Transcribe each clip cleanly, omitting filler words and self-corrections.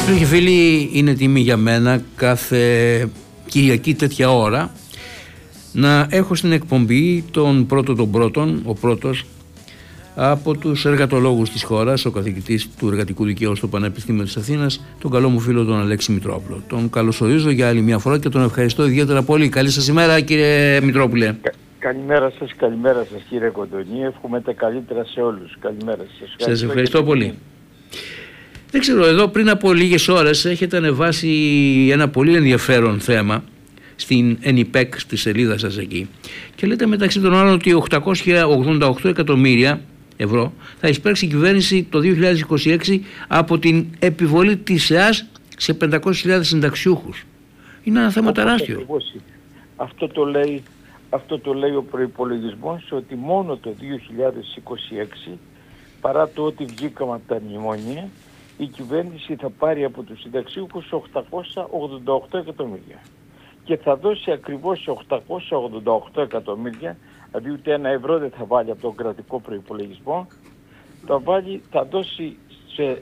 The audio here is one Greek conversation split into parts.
Φίλοι και φίλοι, είναι τιμή για μένα κάθε Κυριακή τέτοια ώρα να έχω στην εκπομπή τον πρώτος από τους εργατολόγους της χώρας, ο καθηγητής του εργατικού δικαίου στο Πανεπιστήμιο της Αθήνας, τον καλό μου φίλο τον Αλέξη Μητρόπουλο. Τον καλωσορίζω για άλλη μια φορά και τον ευχαριστώ ιδιαίτερα πολύ. Καλή σας ημέρα, κύριε Μητρόπουλε. Καλημέρα σας κύριε Κοντονή, εύχομαι τα καλύτερα σε όλους. Καλημέρα σας. Σας ευχαριστώ πολύ. Δεν ξέρω, εδώ πριν από λίγες ώρες έχετε ανεβάσει ένα πολύ ενδιαφέρον θέμα στην ΕΝΙΠΕΚ, στη σελίδα σας εκεί, και λέτε μεταξύ των άλλων ότι 888 εκατομμύρια ευρώ θα εισπράξει η κυβέρνηση το 2026 από την επιβολή της ΕΑΣ σε 500.000 συνταξιούχους. Είναι ένα θέμα τεράστιο. Αυτό το λέει ο προϋπολογισμός, ότι μόνο το 2026, παρά το ότι βγήκαμε από τα μνημόνια, η κυβέρνηση θα πάρει από τους συνταξιούχους 888 εκατομμύρια. Και θα δώσει ακριβώς 888 εκατομμύρια, δηλαδή ούτε ένα ευρώ δεν θα βάλει από τον κρατικό προϋπολογισμό, θα δώσει σε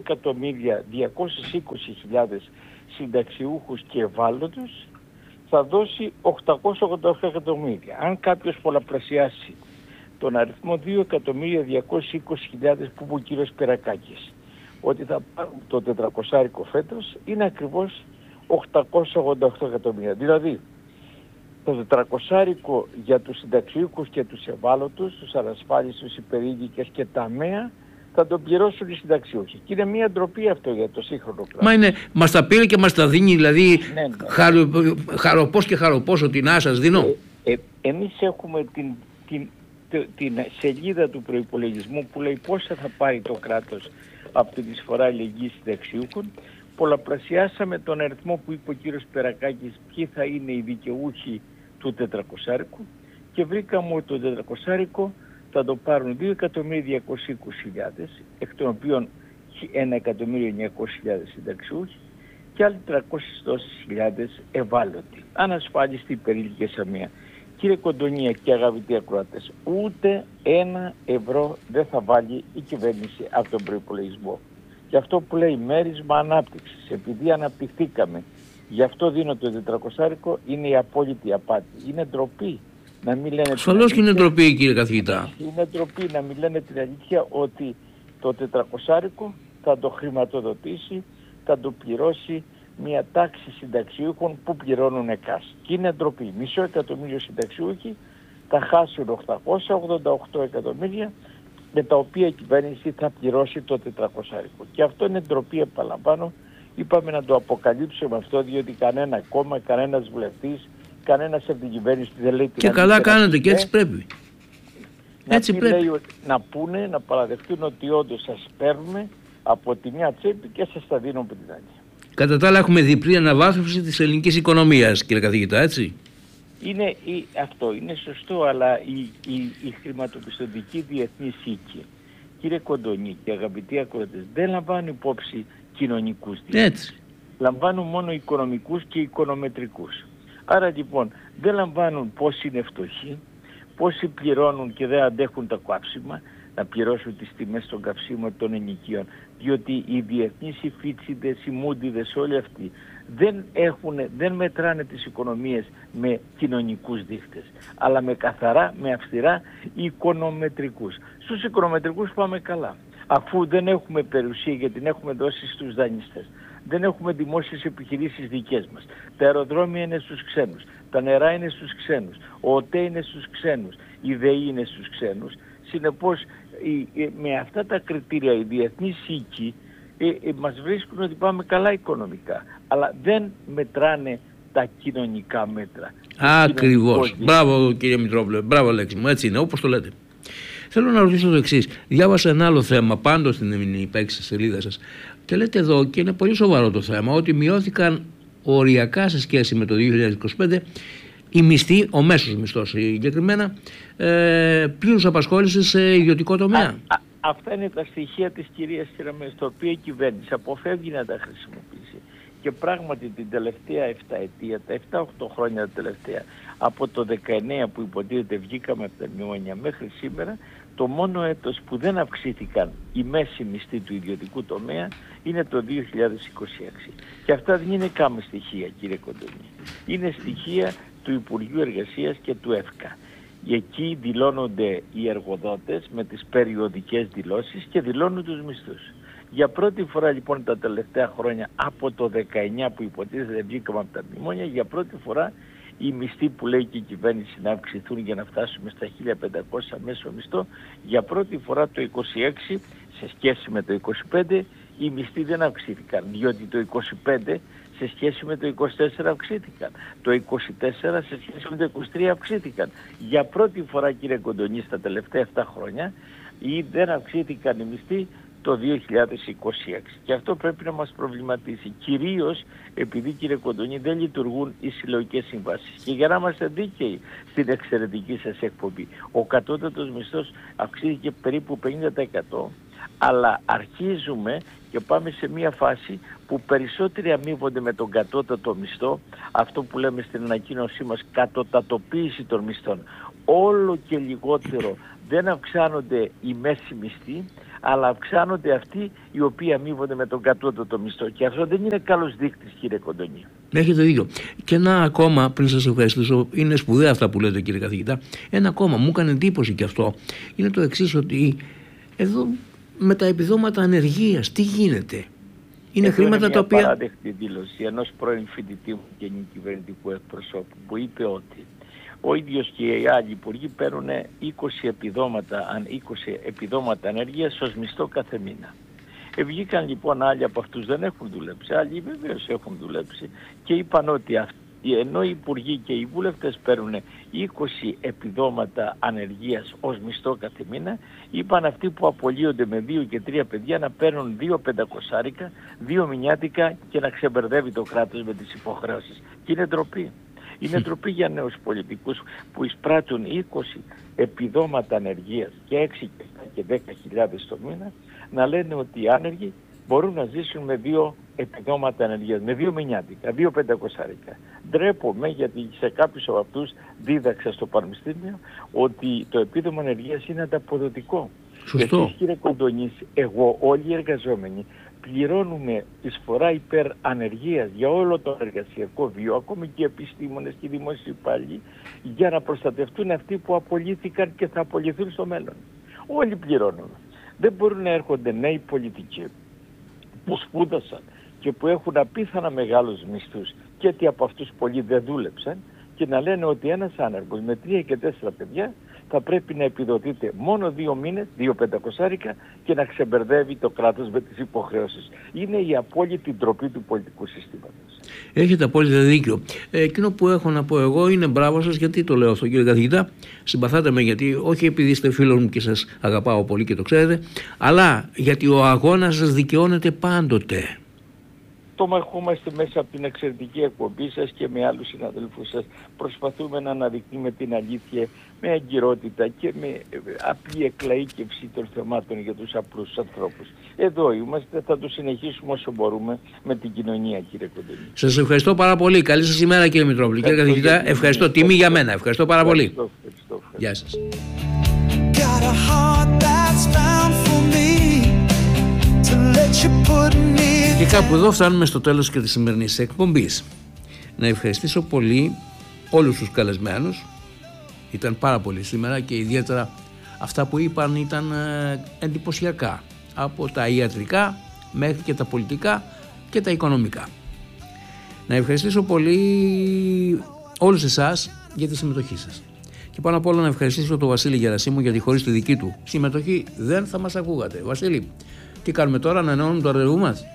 2.220.000 συνταξιούχους και ευάλωτους, θα δώσει 888 εκατομμύρια. Αν κάποιος πολλαπλασιάσει τον αριθμό 2.220.000 που είπε ο κύριος Περακάκης, ότι θα πάρουν το 400 φέτος, είναι ακριβώς 888 εκατομμύρια. Δηλαδή, το 400 για τους συνταξιούχους και τους ευάλωτους, τους ανασφάλιστους, υπερήλικες και τα ΜΕΑ, θα τον πληρώσουν οι συνταξιούχοι. Και είναι μια ντροπή αυτό για το σύγχρονο κράτος. Μας τα πήρε και μας τα δίνει, δηλαδή, χαροπός και χαροπός, ότι να σας δίνω. Εμείς έχουμε την σελίδα του προϋπολογισμού που λέει πόσα θα πάρει το κράτος από την εισφορά αλληλεγγύης συνταξιούχων. Πολλαπλασιάσαμε τον αριθμό που είπε ο κύριος Περακάκης, ποιοι θα είναι οι δικαιούχοι του 400 και βρήκαμε ότι το 400 θα το πάρουν 2.220.000, εκ των οποίων 1.900.000 συνταξιούχοι και άλλοι 300.000 ευάλωτοι, ανασφάλιστοι, υπερήλικες αμαία. Κύριε Κοντονία και αγαπητοί ακροατές, ούτε ένα ευρώ δεν θα βάλει η κυβέρνηση από τον προϋπολογισμό. Και αυτό που λέει μέρισμα ανάπτυξης, επειδή αναπτυχθήκαμε, γι' αυτό δίνω το 400, είναι η απόλυτη απάτη. Είναι ντροπή να μην λένε. Ασφαλώς και είναι ντροπή, κύριε καθηγητά. Είναι ντροπή να μην λένε την αλήθεια ότι το 400 θα το χρηματοδοτήσει, θα το πληρώσει μια τάξη συνταξιούχων που πληρώνουν ΕΚΑΣ. Και είναι ντροπή. 500.000 συνταξιούχοι θα χάσουν 888 εκατομμύρια, με τα οποία η κυβέρνηση θα πληρώσει το 400. Και αυτό είναι ντροπή, επαναλαμβάνω. Είπαμε να το αποκαλύψουμε αυτό, διότι κανένα κόμμα, κανένας βουλευτής, κανένας από την κυβέρνηση δεν λέει την και καλά κάνετε, και έτσι πρέπει. Να πούνε, να παραδεχτούν ότι όντως σας παίρνουμε από τη μια τσέπη και σας τα δίνουν από την άλλη. Κατά τα άλλα, έχουμε διπλή αναβάθμιση της ελληνικής οικονομίας, κύριε καθηγητά, έτσι. Αυτό είναι σωστό, αλλά η χρηματοπιστωτική διεθνή οίκη, κύριε Κοντονή και αγαπητοί ακροατές, δεν λαμβάνουν υπόψη κοινωνικούς δείκτες. Λαμβάνουν μόνο οικονομικούς και οικονομετρικούς. Άρα λοιπόν δεν λαμβάνουν πόσοι είναι φτωχοί, πόσοι πληρώνουν και δεν αντέχουν τα καύσιμα, να πληρώσουν τις τιμές των καυσίμων των ενοικίων, διότι οι διεθνείς, οι φίτσιδες, οι μούντιδες, όλοι αυτοί δεν μετράνε τις οικονομίες με κοινωνικούς δείκτες, αλλά με καθαρά, με αυστηρά οικονομετρικούς. Στους οικονομετρικούς πάμε καλά, αφού δεν έχουμε περιουσία γιατί την έχουμε δώσει στους δανειστές. Δεν έχουμε δημόσιες επιχειρήσεις δικές μας. Τα αεροδρόμια είναι στους ξένους, τα νερά είναι στους ξένους, ο ΟΤΕ είναι στους ξένους, η ΔΕΗ είναι στους ξένους. Συνεπώς, με αυτά τα κριτήρια οι διεθνείς οίκοι μας βρίσκουν ότι πάμε καλά οικονομικά, αλλά δεν μετράνε τα κοινωνικά μέτρα. Ακριβώς. Μπράβο, κύριε Μητρόπουλε, μπράβο Αλέξη μου, έτσι είναι, όπως το λέτε. Θέλω να ρωτήσω το εξής. Διάβασα ένα άλλο θέμα πάντως στην ΕΝΙΠΕΚ στη σελίδα σας και λέτε εδώ, και είναι πολύ σοβαρό το θέμα, ότι μειώθηκαν οριακά σε σχέση με το 2025 οι μισθοί, ο μέσος μισθός συγκεκριμένα, πλήρους απασχόλησης σε ιδιωτικό τομέα. Αυτά είναι τα στοιχεία της κυρίας Κεραμέως, τα οποία η κυβέρνηση αποφεύγει να τα χρησιμοποιήσει. Και πράγματι την τελευταία 7 ετία, τα 7-8 χρόνια τελευταία, από το 19 που υποτίθεται βγήκαμε από τα μνημόνια μέχρι σήμερα, Το μόνο έτος που δεν αυξήθηκαν οι μέση μισθοί του ιδιωτικού τομέα είναι το 2026. Και αυτά δεν είναι καν στοιχεία, κύριε Κοντονή. Είναι στοιχεία του Υπουργείου Εργασίας και του ΕΦΚΑ. Εκεί δηλώνονται οι εργοδότες με τις περιοδικές δηλώσεις και δηλώνουν τους μισθούς. Για πρώτη φορά λοιπόν τα τελευταία χρόνια, από το 19 που υποτίθεται βγήκαμε από τα μνημόνια, για πρώτη φορά οι μισθοί που λέει και η κυβέρνηση να αυξηθούν για να φτάσουμε στα 1.500 μέσο μισθό, για πρώτη φορά το 26 σε σχέση με το 25 οι μισθοί δεν αυξήθηκαν, διότι το 25 σε σχέση με το 24 αυξήθηκαν, το 24 σε σχέση με το 23 αυξήθηκαν. Για πρώτη φορά, κύριε Κοντονή, στα τελευταία 7 χρόνια δεν αυξήθηκαν οι μισθοί το 2026. Και αυτό πρέπει να μας προβληματίσει. Κυρίως επειδή, κύριε Κοντονή, δεν λειτουργούν οι συλλογικές συμβάσεις. Και για να είμαστε δίκαιοι στην εξαιρετική σας εκπομπή, ο κατώτατος μισθός αυξήθηκε περίπου 50%. Αλλά αρχίζουμε και πάμε σε μια φάση που περισσότεροι αμείβονται με τον κατώτατο μισθό, αυτό που λέμε στην ανακοίνωσή μας κατωτατοποίηση των μισθών. Όλο και λιγότερο δεν αυξάνονται οι μέση μισθοί, αλλά αυξάνονται αυτοί οι οποίοι αμείβονται με τον κατώτατο μισθό. Και αυτό δεν είναι καλός δείκτης, κύριε Κοντονή. Έχετε δίκιο. Και ένα ακόμα, πριν σας ευχαριστήσω, είναι σπουδαία αυτά που λέτε, κύριε καθηγητά. Ένα ακόμα, μου έκανε εντύπωση και αυτό, είναι το εξής, ότι εδώ με τα επιδόματα ανεργίας, τι γίνεται? Είναι χρήματα τα οποία... Είναι μια παράδεκτη δήλωση ενός πρώην φοιτητή μου και κυβερνητικού εκπροσώπου που είπε ότι ο ίδιος και οι άλλοι υπουργοί παίρνουν 20 επιδόματα ανεργίας ως μισθό κάθε μήνα. Βγήκαν λοιπόν άλλοι από αυτούς, δεν έχουν δουλέψει, άλλοι βεβαίως έχουν δουλέψει και είπαν ότι ενώ οι υπουργοί και οι βουλευτές παίρνουν 20 επιδόματα ανεργίας ως μισθό κάθε μήνα, είπαν αυτοί που απολύονται με 2 και 3 παιδιά να παίρνουν 2 πεντακοσάρικα, 2 μηνιάτικα και να ξεμπερδεύει το κράτος με τις υποχρεώσεις. Και είναι ντροπή. Είναι ντροπή για νέους πολιτικούς που εισπράττουν 20 επιδόματα ανεργίας και 6 και 10.000 το μήνα να λένε ότι οι άνεργοι μπορούν να ζήσουν με 2 επιδόματα ανεργίας, με 2 μηνιάτικα, 2 πεντακοσάρικα. Ντρέπομαι γιατί σε κάποιους από αυτούς δίδαξα στο πανεπιστήμιο ότι το επίδομα ανεργίας είναι ανταποδοτικό. Σωστό. Εσείς, κύριε Κοντονής, εγώ, όλοι οι εργαζόμενοι πληρώνουμε εισφορά υπέρ ανεργίας για όλο το εργασιακό βίο, ακόμη και οι επιστήμονες και οι δημόσιοι υπάλληλοι, για να προστατευτούν αυτοί που απολύθηκαν και θα απολυθούν στο μέλλον. Όλοι πληρώνουν. Δεν μπορούν να έρχονται νέοι πολιτικοί που σπούδασαν και που έχουν απίθανα μεγάλους μισθούς και ότι από αυτούς πολλοί δεν δούλεψαν και να λένε ότι ένας άνεργος με 3 και 4 παιδιά θα πρέπει να επιδοτείται μόνο 2 μήνες, 2 πεντακοσάρικα και να ξεμπερδεύει το κράτος με τις υποχρεώσεις. Είναι η απόλυτη ντροπή του πολιτικού συστήματος. Έχετε απόλυτα δίκιο. Εκείνο που έχω να πω εγώ είναι μπράβο σας, γιατί το λέω αυτό, κύριε καθηγητά. Συμπαθάτε με, γιατί όχι επειδή είστε φίλος μου και σας αγαπάω πολύ και το ξέρετε, αλλά γιατί ο αγώνας σας δικαιώνεται πάντοτε. Το μαχόμαστε μέσα από την εξαιρετική εκπομπή σας και με άλλους συναδέλφους σας. Προσπαθούμε να αναδεικνύουμε την αλήθεια με αγκυρότητα και με απλή εκλαΐκευση των θεμάτων για τους απλούς ανθρώπους. Εδώ είμαστε, θα το συνεχίσουμε όσο μπορούμε με την κοινωνία, κύριε Κοντονή. Σας ευχαριστώ πάρα πολύ. Καλή σας ημέρα, κύριε Μητρόπουλο. Κύριε καθηγητά, ευχαριστώ. Τιμή για μένα. Ευχαριστώ πάρα πολύ. Ευχαριστώ. Γεια σας. Και κάπου εδώ φτάνουμε στο τέλος και της σημερινής εκπομπής. Να ευχαριστήσω πολύ όλους τους καλεσμένους. Ήταν πάρα πολύ σήμερα και ιδιαίτερα αυτά που είπαν ήταν εντυπωσιακά. Από τα ιατρικά μέχρι και τα πολιτικά και τα οικονομικά. Να ευχαριστήσω πολύ όλους εσάς για τη συμμετοχή σας. Και πάνω απ' όλα να ευχαριστήσω τον Βασίλη Γερασίμου, γιατί χωρίς τη δική του συμμετοχή δεν θα μας ακούγατε. Βασίλη, τι κάνουμε τώρα, να ανανεώνουμε το ραντεβού μας?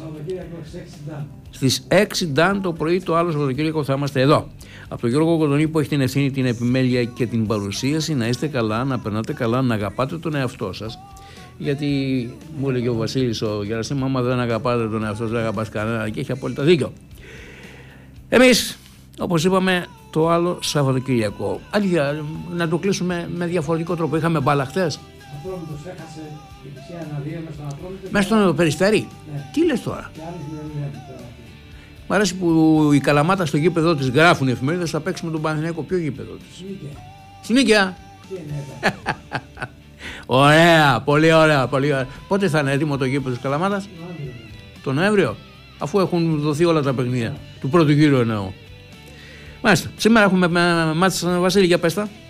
Στις 6 Νταν το πρωί το άλλο Σαββατοκύριακο θα είμαστε εδώ. Από τον Γιώργο Κοντονή που έχει την ευθύνη, την επιμέλεια και την παρουσίαση, να είστε καλά, να περνάτε καλά, να αγαπάτε τον εαυτό σας. Γιατί μου έλεγε ο Βασίλης ο Γερασίμου, άμα δεν αγαπάτε τον εαυτό σας, δεν αγαπάς κανένα, και έχει απόλυτα δίκιο. Εμείς, όπως είπαμε, το άλλο Σαββατοκύριακο. Αλήθεια, να το κλείσουμε με διαφορετικό τρόπο. Είχαμε μπάλα χθες. Ατρόμητος έχασε η Ξία 1-2 μέσα στον Ατρόμητο. Μέσα στον Περιστέρι. Ναι. Τι λες τώρα? Μ' αρέσει που η Καλαμάτα στο γήπεδο της γράφουν οι εφημερίδες, θα παίξει με τον Παναθηναϊκό. Ποιο γήπεδο της? Στην Νίκαια. Ωραία, πολύ ωραία, πολύ ωραία. Πότε θα είναι έτοιμο το γήπεδο της Καλαμάτας? Το Νοέμβριο, αφού έχουν δοθεί όλα τα παιχνίδια του πρώτου γύρου εννοώ. Μάλιστα, σήμερα έχουμε μάτς, Βασίλη, για πες τα.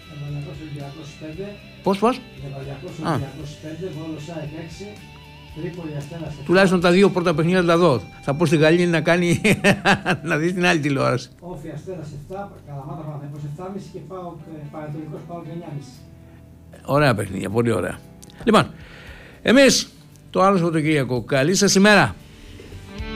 Πώς? Τουλάχιστον τα δύο πρώτα παιχνίδια τα δω. Θα πω στη Γαλλία να κάνει να δει την άλλη τηλεόραση. Όφη Αστέρας 7, Καλαμάτα Παναθηναϊκός 7,5 και Πανετολικός ΠΑΟΚ 9,5. Ωραία παιχνίδια, πολύ ωραία. Λοιπόν, εμείς το άλλο Σαββατοκύριακο. Καλή σας ημέρα.